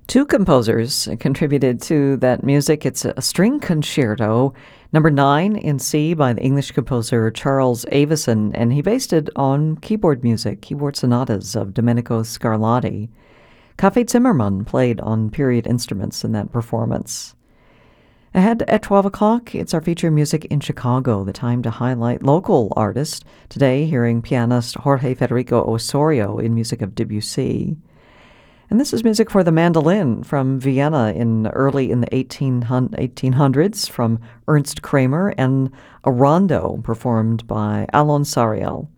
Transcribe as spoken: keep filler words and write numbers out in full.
Two composers contributed to that music. It's a string concerto, number nine in C by the English composer Charles Avison, and he based it on keyboard music, keyboard sonatas of Domenico Scarlatti. Cafe Zimmermann played on period instruments in that performance. Ahead at twelve o'clock, it's our feature Music in Chicago, the time to highlight local artists. Today, hearing pianist Jorge Federico Osorio in music of Debussy. And this is music for the mandolin from Vienna in early in the eighteen hundreds from Ernst Kramer, and a rondo performed by Alon Sariel.